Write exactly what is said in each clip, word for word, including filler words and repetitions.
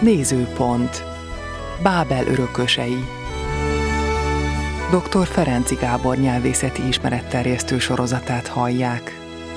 Nézőpont. Bábel örökösei. doktor Ferenczy Gábor nyelvészeti ismeretterjesztő sorozatát hallják.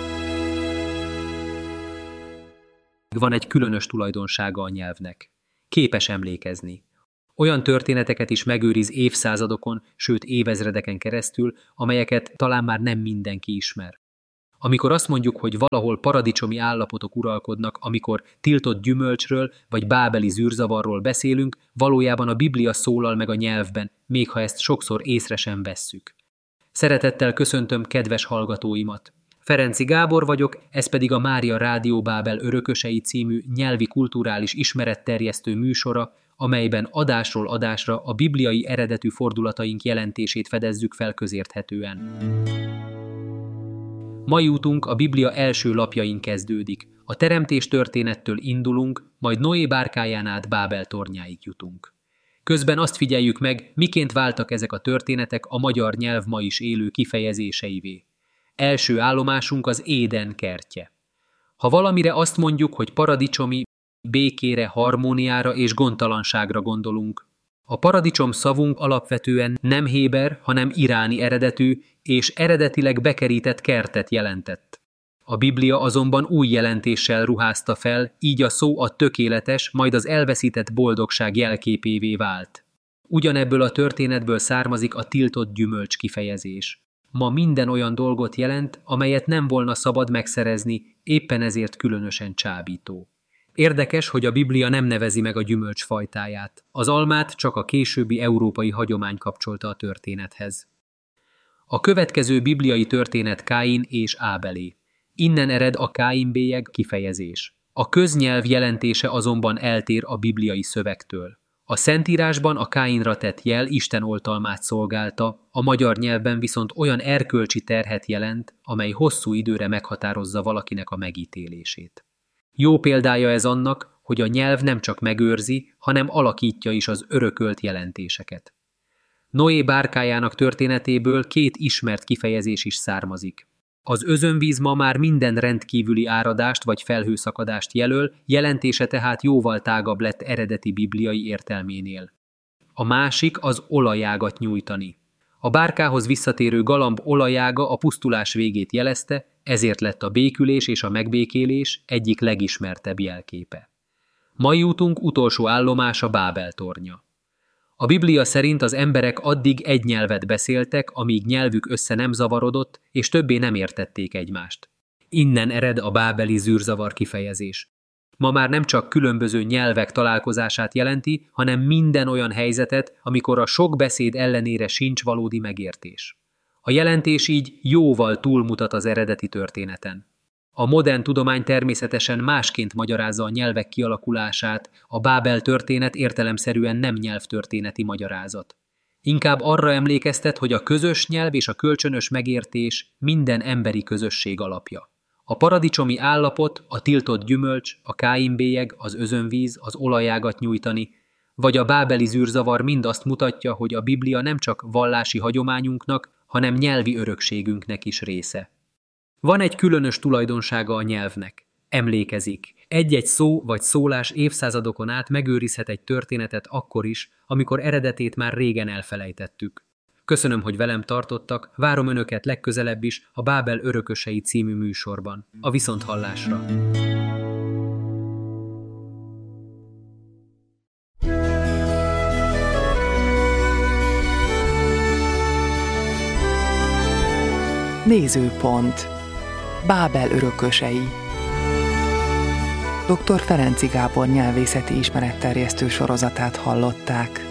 Van egy különös tulajdonsága a nyelvnek. Képes emlékezni. Olyan történeteket is megőriz évszázadokon, sőt évezredeken keresztül, amelyeket talán már nem mindenki ismer. Amikor azt mondjuk, hogy valahol paradicsomi állapotok uralkodnak, amikor tiltott gyümölcsről vagy bábeli zűrzavarról beszélünk, valójában a Biblia szólal meg a nyelvben, még ha ezt sokszor észre sem vesszük. Szeretettel köszöntöm kedves hallgatóimat! Ferenczy Gábor vagyok, ez pedig a Mária Rádió Bábel örökösei című nyelvi kulturális ismeretterjesztő műsora, amelyben adásról adásra a bibliai eredetű fordulataink jelentését fedezzük fel közérthetően. Mai útunk a Biblia első lapjain kezdődik. A teremtés történettől indulunk, majd Noé bárkáján át Bábel tornyáig jutunk. Közben azt figyeljük meg, miként váltak ezek a történetek a magyar nyelv ma is élő kifejezéseivé. Első állomásunk az Éden kertje. Ha valamire azt mondjuk, hogy paradicsomi, békére, harmóniára és gondtalanságra gondolunk. A paradicsom szavunk alapvetően nem héber, hanem iráni eredetű, és eredetileg bekerített kertet jelentett. A Biblia azonban új jelentéssel ruházta fel, így a szó a tökéletes, majd az elveszített boldogság jelképévé vált. Ugyanebből a történetből származik a tiltott gyümölcs kifejezés. Ma minden olyan dolgot jelent, amelyet nem volna szabad megszerezni, éppen ezért különösen csábító. Érdekes, hogy a Biblia nem nevezi meg a gyümölcs fajtáját. Az almát csak a későbbi európai hagyomány kapcsolta a történethez. A következő bibliai történet Káin és Ábelé. Innen ered a Káin-bélyeg kifejezés. A köznyelv jelentése azonban eltér a bibliai szövegtől. A Szentírásban a Káinra tett jel Isten oltalmát szolgálta, a magyar nyelvben viszont olyan erkölcsi terhet jelent, amely hosszú időre meghatározza valakinek a megítélését. Jó példája ez annak, hogy a nyelv nem csak megőrzi, hanem alakítja is az örökölt jelentéseket. Noé bárkájának történetéből két ismert kifejezés is származik. Az özönvíz ma már minden rendkívüli áradást vagy felhőszakadást jelöl, jelentése tehát jóval tágabb lett eredeti bibliai értelménél. A másik az olajágat nyújtani. A bárkához visszatérő galamb olajága a pusztulás végét jelezte, ezért lett a békülés és a megbékélés egyik legismertebb jelképe. Mai útunk utolsó állomása Bábel tornya. A Biblia szerint az emberek addig egy nyelvet beszéltek, amíg nyelvük össze nem zavarodott, és többé nem értették egymást. Innen ered a bábeli zűrzavar kifejezés. Ma már nem csak különböző nyelvek találkozását jelenti, hanem minden olyan helyzetet, amikor a sok beszéd ellenére sincs valódi megértés. A jelentés így jóval túlmutat az eredeti történeten. A modern tudomány természetesen másként magyarázza a nyelvek kialakulását, a Bábel történet értelemszerűen nem nyelvtörténeti magyarázat. Inkább arra emlékeztet, hogy a közös nyelv és a kölcsönös megértés minden emberi közösség alapja. A paradicsomi állapot, a tiltott gyümölcs, a Káin-bélyeg, az özönvíz, az olajágat nyújtani, vagy a bábeli zűrzavar mind azt mutatja, hogy a Biblia nem csak vallási hagyományunknak, hanem nyelvi örökségünknek is része. Van egy különös tulajdonsága a nyelvnek. Emlékezik. Egy-egy szó vagy szólás évszázadokon át megőrizhet egy történetet akkor is, amikor eredetét már régen elfelejtettük. Köszönöm, hogy velem tartottak, várom önöket legközelebb is a Bábel örökösei című műsorban. A viszonthallásra! Nézőpont. Bábel örökösei. doktor Ferenczy Gábor nyelvészeti ismeretterjesztő sorozatát hallották.